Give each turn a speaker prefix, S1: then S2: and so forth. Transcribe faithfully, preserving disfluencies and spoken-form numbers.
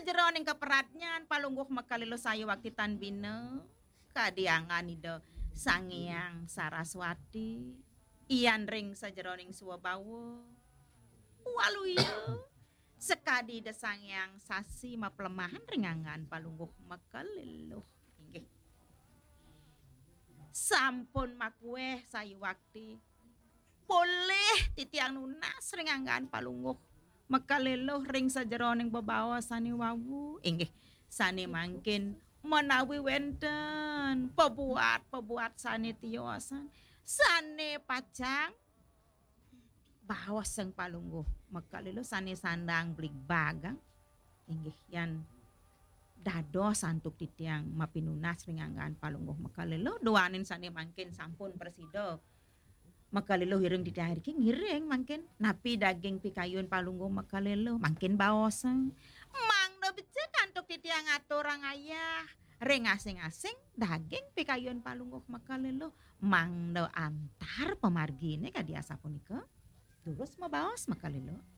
S1: sajeroning keperatnyan palungguh makalilo sayo wakti tanbina kadiangan ida Sangyang Saraswati iyan ring sajeroning suwabawa waluya sekadi ida Sangyang Sasi maplemahan ringangan palungguh makalilo inggih sampun makueh sayu wakti boleh titiang nunas ringanggan palungguh makalelo ring sajeroning babawa sani wawu inggih sani mangkin menawi wenten pebuat-pebuat sani tiosan sani pacang bawas sang palungguh makalelo sani sandang blik bagang inggih yan dados santuk titiang mapinunas ringanggan palungguh makalelo doanin sani mangkin sampun presida makalelo hireng ditiang iki ngiring mangkin napi daging pikayun palungguh makalelo mangkin baoseng mang no becek antuk titiang atur orang ayah ring asing-asing daging pikayun palungguh makalelo mang no antar pemargine kadiasa punika terus mabaos makalelo